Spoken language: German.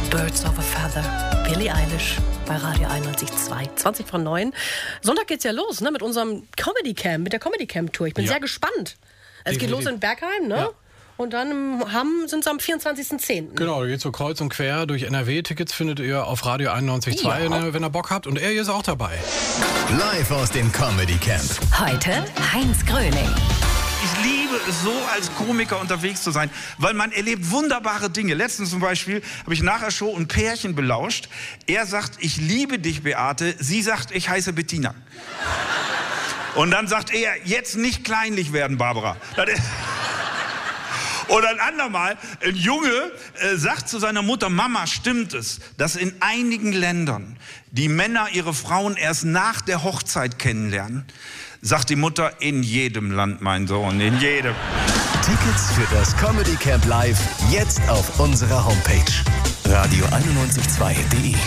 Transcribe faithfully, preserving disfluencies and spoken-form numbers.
Birds of a Feather, Billie Eilish bei Radio einundneunzig Komma zwei. zwanzig vor neun. Sonntag geht's ja los, ne, mit unserem Comedy Camp, mit der Comedy Camp Tour. Ich bin ja. sehr gespannt. Es Definitiv. geht los in Bergheim, ne? Ja. Und dann im Hamm sind es am vierundzwanzigsten zehnten Genau, da geht so kreuz und quer durch N R W. Tickets findet ihr auf Radio einundneunzig Komma zwei, ja. wenn ihr Bock habt. Und er hier ist auch dabei. Live aus dem Comedy Camp. Heute Heinz Gröning. Ich liebe es so, als Komiker unterwegs zu sein, weil man erlebt wunderbare Dinge. Letztens zum Beispiel habe ich nach der Show ein Pärchen belauscht. Er sagt, ich liebe dich, Beate. Sie sagt, ich heiße Bettina. Und dann sagt er, jetzt nicht kleinlich werden, Barbara. Und ein andermal, ein Junge äh, sagt zu seiner Mutter, Mama, stimmt es, dass in einigen Ländern die Männer ihre Frauen erst nach der Hochzeit kennenlernen? Sagt die Mutter, in jedem Land, mein Sohn, in jedem. Tickets für das Comedy Camp Live jetzt auf unserer Homepage radio einundneunzig Komma zwei punkt de.